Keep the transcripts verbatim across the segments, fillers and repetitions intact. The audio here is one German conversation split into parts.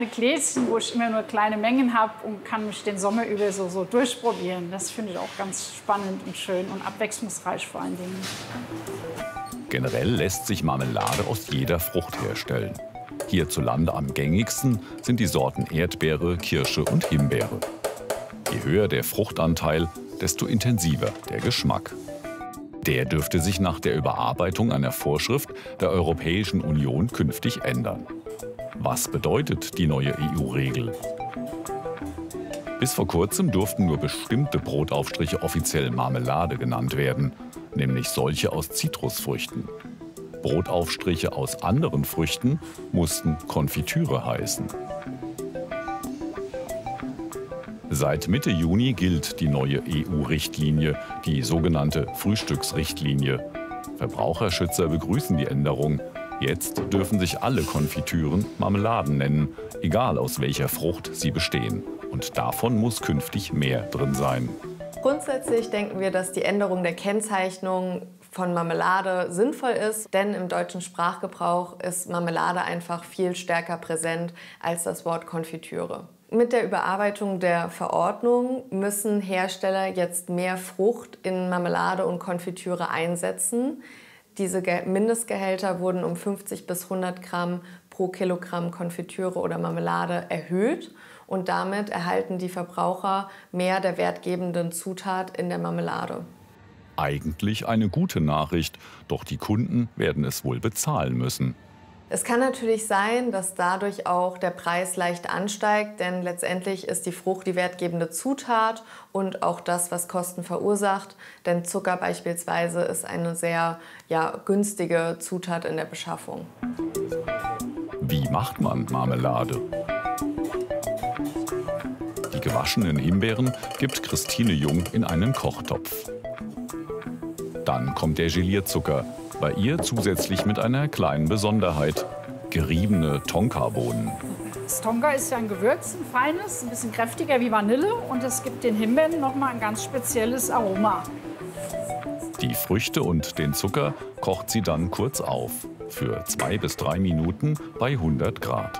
Gläschen, wo ich immer nur kleine Mengen habe und kann mich den Sommer über so, so durchprobieren. Das finde ich auch ganz spannend und schön und abwechslungsreich vor allen Dingen. Generell lässt sich Marmelade aus jeder Frucht herstellen. Hierzulande am gängigsten sind die Sorten Erdbeere, Kirsche und Himbeere. Je höher der Fruchtanteil, desto intensiver der Geschmack. Der dürfte sich nach der Überarbeitung einer Vorschrift der Europäischen Union künftig ändern. Was bedeutet die neue E U-Regel? Bis vor kurzem durften nur bestimmte Brotaufstriche offiziell Marmelade genannt werden, nämlich solche aus Zitrusfrüchten. Brotaufstriche aus anderen Früchten mussten Konfitüre heißen. Seit Mitte Juni gilt die neue E U-Richtlinie, die sogenannte Frühstücksrichtlinie. Verbraucherschützer begrüßen die Änderung. Jetzt dürfen sich alle Konfitüren Marmeladen nennen, egal aus welcher Frucht sie bestehen. Und davon muss künftig mehr drin sein. Grundsätzlich denken wir, dass die Änderung der Kennzeichnung von Marmelade sinnvoll ist, denn im deutschen Sprachgebrauch ist Marmelade einfach viel stärker präsent als das Wort Konfitüre. Mit der Überarbeitung der Verordnung müssen Hersteller jetzt mehr Frucht in Marmelade und Konfitüre einsetzen. Diese Mindestgehälter wurden um fünfzig bis hundert Gramm pro Kilogramm Konfitüre oder Marmelade erhöht und damit erhalten die Verbraucher mehr der wertgebenden Zutat in der Marmelade. Eigentlich eine gute Nachricht, doch die Kunden werden es wohl bezahlen müssen. Es kann natürlich sein, dass dadurch auch der Preis leicht ansteigt, denn letztendlich ist die Frucht die wertgebende Zutat und auch das, was Kosten verursacht. Denn Zucker beispielsweise ist eine sehr ja, günstige Zutat in der Beschaffung. Wie macht man Marmelade? Die gewaschenen Himbeeren gibt Christine Jung in einen Kochtopf. Dann kommt der Gelierzucker. Bei ihr zusätzlich mit einer kleinen Besonderheit: geriebene Tonkabohnen. Das Tonka ist ja ein Gewürz, ein feines, ein bisschen kräftiger wie Vanille und es gibt den Himbeeren noch mal ein ganz spezielles Aroma. Die Früchte und den Zucker kocht sie dann kurz auf, für zwei bis drei Minuten bei hundert Grad.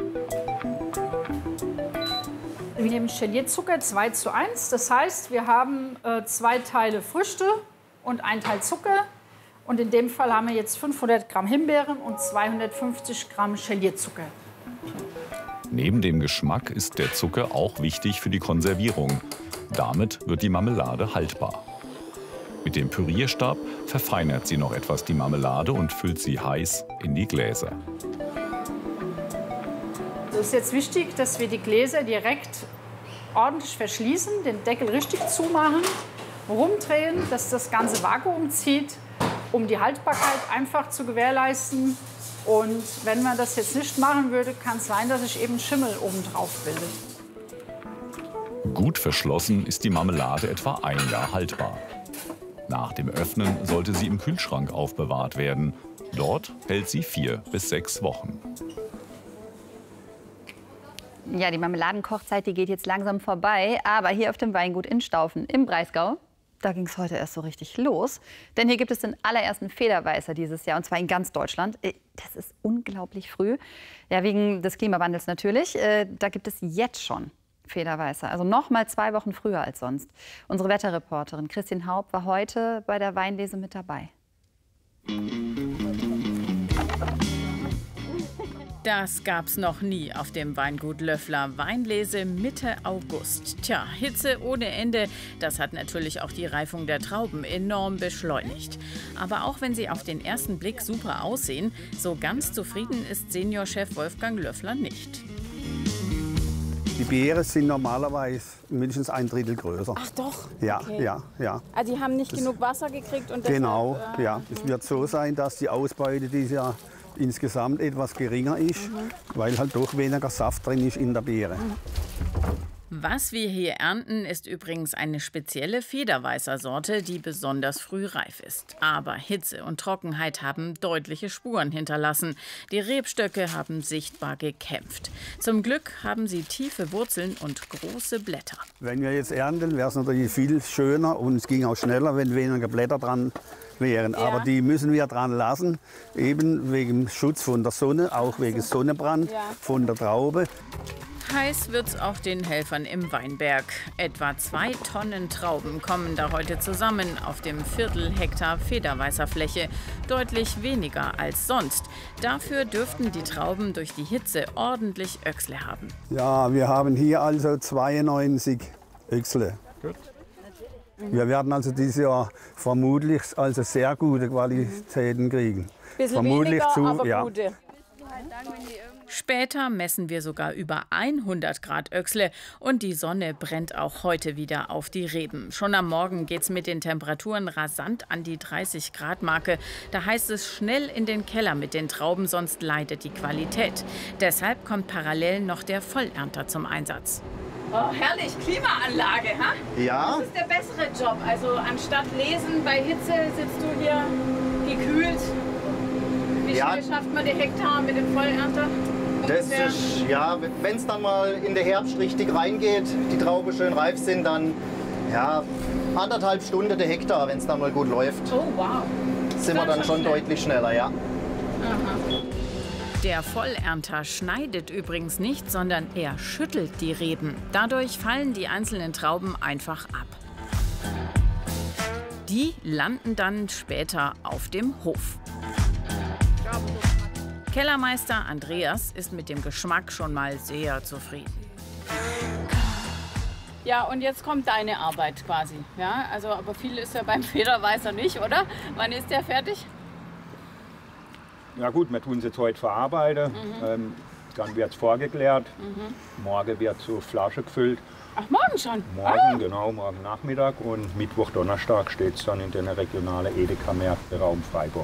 Wir nehmen Gelierzucker zwei zu eins, das heißt, wir haben äh, zwei Teile Früchte und ein Teil Zucker. Und in dem Fall haben wir jetzt fünfhundert Gramm Himbeeren und zweihundertfünfzig Gramm Gelierzucker. Neben dem Geschmack ist der Zucker auch wichtig für die Konservierung. Damit wird die Marmelade haltbar. Mit dem Pürierstab verfeinert sie noch etwas die Marmelade und füllt sie heiß in die Gläser. Es ist jetzt wichtig, dass wir die Gläser direkt ordentlich verschließen, den Deckel richtig zumachen, rumdrehen, dass das ganze Vakuum zieht, um die Haltbarkeit einfach zu gewährleisten. Und wenn man das jetzt nicht machen würde, kann es sein, dass sich eben Schimmel oben drauf bildet. Gut verschlossen ist die Marmelade etwa ein Jahr haltbar. Nach dem Öffnen sollte sie im Kühlschrank aufbewahrt werden. Dort hält sie vier bis sechs Wochen. Ja, die Marmeladenkochzeit, die geht jetzt langsam vorbei. Aber hier auf dem Weingut in Staufen im Breisgau, da ging es heute erst so richtig los. Denn hier gibt es den allerersten Federweißer dieses Jahr, und zwar in ganz Deutschland. Das ist unglaublich früh, ja, wegen des Klimawandels natürlich. Da gibt es jetzt schon Federweißer, also noch mal zwei Wochen früher als sonst. Unsere Wetterreporterin Christine Haupt war heute bei der Weinlese mit dabei. Das gab's noch nie auf dem Weingut Löffler. Weinlese Mitte August. Tja, Hitze ohne Ende. Das hat natürlich auch die Reifung der Trauben enorm beschleunigt. Aber auch wenn sie auf den ersten Blick super aussehen, so ganz zufrieden ist Seniorchef Wolfgang Löffler nicht. Die Beeren sind normalerweise mindestens ein Drittel größer. Ach doch? Ja, Okay. ja, ja. Also die haben nicht Das genug Wasser gekriegt und Genau, deshalb, äh, ja. Es wird so sein, dass die Ausbeute dieses Jahr insgesamt etwas geringer ist, mhm. weil halt doch weniger Saft drin ist in der Beere. Mhm. Was wir hier ernten, ist übrigens eine spezielle Federweißer-Sorte, die besonders früh reif ist. Aber Hitze und Trockenheit haben deutliche Spuren hinterlassen. Die Rebstöcke haben sichtbar gekämpft. Zum Glück haben sie tiefe Wurzeln und große Blätter. Wenn wir jetzt ernten, wäre es natürlich viel schöner und es ging auch schneller, wenn weniger Blätter dran wären. Ja. Aber die müssen wir dran lassen, eben wegen Schutz von der Sonne, auch wegen Sonnenbrand Ja. von der Traube. Heiß wird's auch den Helfern im Weinberg. Etwa zwei Tonnen Trauben kommen da heute zusammen auf dem Viertel Hektar Federweißer Fläche. Deutlich weniger als sonst. Dafür dürften die Trauben durch die Hitze ordentlich Öchsle haben. Ja, wir haben hier also zweiundneunzig Öchsle. Wir werden also dieses Jahr vermutlich also sehr gute Qualitäten kriegen. Bisschen vermutlich weniger, zu, aber ja. gute. Später messen wir sogar über hundert Grad Öchsle und die Sonne brennt auch heute wieder auf die Reben. Schon am Morgen geht's mit den Temperaturen rasant an die dreißig Grad Marke. Da heißt es schnell in den Keller mit den Trauben, sonst leidet die Qualität. Deshalb kommt parallel noch der Vollernter zum Einsatz. Oh, herrlich, Klimaanlage, ha? Ja, Das ist der bessere Job. Also anstatt lesen bei Hitze sitzt du hier gekühlt. Wie Ja. schnell schafft man die Hektar mit dem Vollernter? das Ungefähr? ist, ja, wenn es dann mal in der Herbst richtig reingeht, die Trauben schön reif sind, dann ja, anderthalb Stunden der Hektar, wenn es dann mal gut läuft, Oh, wow. sind wir dann schon schnell. deutlich schneller, ja. Der Vollernter schneidet übrigens nicht, sondern er schüttelt die Reben. Dadurch fallen die einzelnen Trauben einfach ab. Die landen dann später auf dem Hof. Kellermeister Andreas ist mit dem Geschmack schon mal sehr zufrieden. Ja, und jetzt kommt deine Arbeit quasi. Ja, also, aber viel ist ja beim Federweißer nicht, oder? Wann ist der fertig? Ja gut, wir tun es jetzt heute verarbeiten. Ähm, dann wird es vorgeklärt. Morgen wird zur Flasche gefüllt. Ach, morgen schon? Morgen, genau, morgen Nachmittag. Und Mittwoch, Donnerstag steht es dann in den regionalen Edeka-Märkten Raum Freiburg.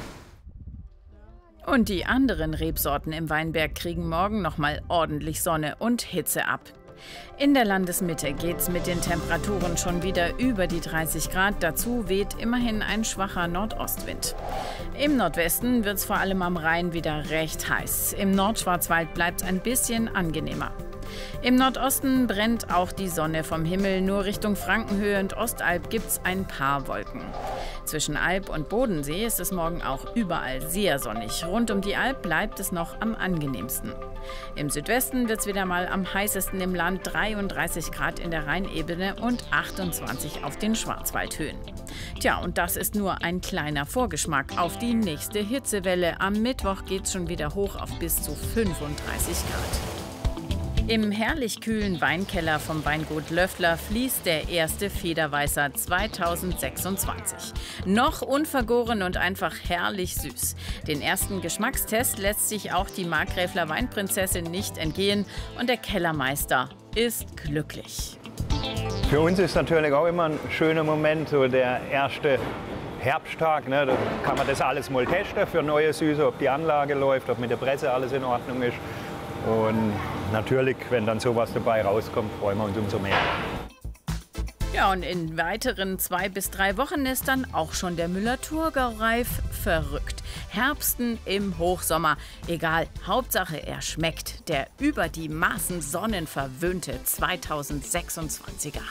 Und die anderen Rebsorten im Weinberg kriegen morgen noch mal ordentlich Sonne und Hitze ab. In der Landesmitte geht's mit den Temperaturen schon wieder über die dreißig Grad. Dazu weht immerhin ein schwacher Nordostwind. Im Nordwesten wird's vor allem am Rhein wieder recht heiß. Im Nordschwarzwald bleibt's ein bisschen angenehmer. Im Nordosten brennt auch die Sonne vom Himmel. Nur Richtung Frankenhöhe und Ostalb gibt's ein paar Wolken. Zwischen Alb und Bodensee ist es morgen auch überall sehr sonnig. Rund um die Alb bleibt es noch am angenehmsten. Im Südwesten wird es wieder mal am heißesten im Land, dreiunddreißig Grad in der Rheinebene und achtundzwanzig auf den Schwarzwaldhöhen. Tja, und das ist nur ein kleiner Vorgeschmack auf die nächste Hitzewelle. Am Mittwoch geht es schon wieder hoch auf bis zu fünfunddreißig Grad. Im herrlich kühlen Weinkeller vom Weingut Löffler fließt der erste Federweißer zweitausendsechsundzwanzig. Noch unvergoren und einfach herrlich süß. Den ersten Geschmackstest lässt sich auch die Markgräfler Weinprinzessin nicht entgehen und der Kellermeister ist glücklich. Für uns ist natürlich auch immer ein schöner Moment, so der erste Herbsttag. Ne? Da kann man das alles mal testen für neue Süße, ob die Anlage läuft, ob mit der Presse alles in Ordnung ist. Und natürlich, wenn dann sowas dabei rauskommt, freuen wir uns umso mehr. Ja, und in weiteren zwei bis drei Wochen ist dann auch schon der Müller-Thurgau reif. Verrückt. Herbsten im Hochsommer. Egal, Hauptsache er schmeckt. Der über die Maßen sonnenverwöhnte zweitausendsechsundzwanziger.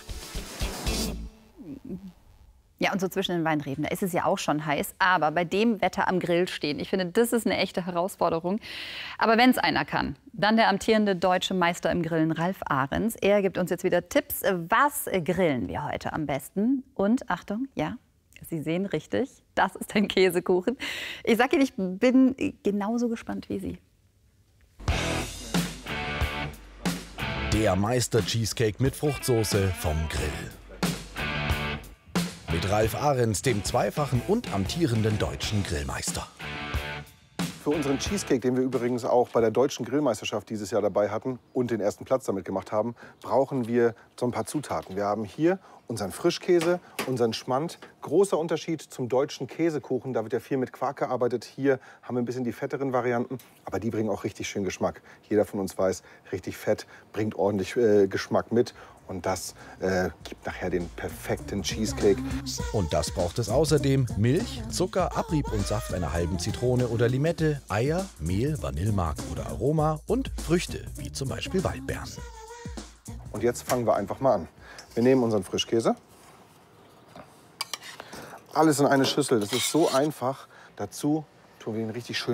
Ja, und so zwischen den Weinreben, da ist es ja auch schon heiß. Aber bei dem Wetter am Grill stehen, ich finde, das ist eine echte Herausforderung. Aber wenn es einer kann, dann der amtierende deutsche Meister im Grillen, Ralf Ahrens. Er gibt uns jetzt wieder Tipps. Was grillen wir heute am besten? Und Achtung, ja, Sie sehen richtig, das ist ein Käsekuchen. Ich sage Ihnen, ich bin genauso gespannt wie Sie. Der Meister-Cheesecake mit Fruchtsoße vom Grill. Mit Ralf Ahrens, dem zweifachen und amtierenden deutschen Grillmeister. Für unseren Cheesecake, den wir übrigens auch bei der Deutschen Grillmeisterschaft dieses Jahr dabei hatten und den ersten Platz damit gemacht haben, brauchen wir so ein paar Zutaten. Wir haben hier unseren Frischkäse, unseren Schmand. Großer Unterschied zum deutschen Käsekuchen, da wird ja viel mit Quark gearbeitet. Hier haben wir ein bisschen die fetteren Varianten, aber die bringen auch richtig schön Geschmack. Jeder von uns weiß, richtig fett bringt ordentlich äh, Geschmack mit. Und das äh, gibt nachher den perfekten Cheesecake. Und das braucht es außerdem: Milch, Zucker, Abrieb und Saft einer halben Zitrone oder Limette, Eier, Mehl, Vanillemark oder Aroma und Früchte, wie zum Beispiel Waldbeeren. Und jetzt fangen wir einfach mal an. Wir nehmen unseren Frischkäse, Alles in eine Schüssel. Das ist so einfach. Dazu tun wir ihn richtig schön